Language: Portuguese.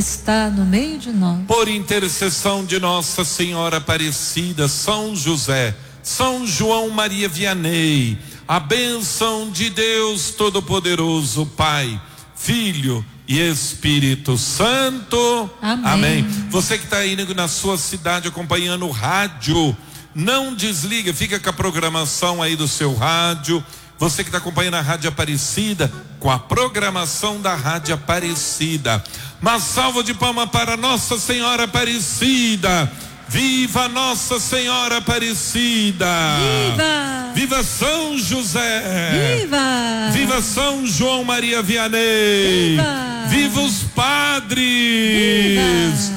está no meio de nós. Por intercessão de Nossa Senhora Aparecida, São José, São João Maria Vianney, a bênção de Deus Todo-Poderoso, Pai, Filho e Espírito Santo. Amém. Amém. Você que está aí na sua cidade acompanhando o rádio, não desliga, fica com a programação aí do seu rádio. Você que está acompanhando a Rádio Aparecida, com a programação da Rádio Aparecida. Uma salva de palmas para Nossa Senhora Aparecida. Viva Nossa Senhora Aparecida! Viva! Viva São José! Viva! Viva São João Maria Vianney! Viva! Viva os padres! Viva!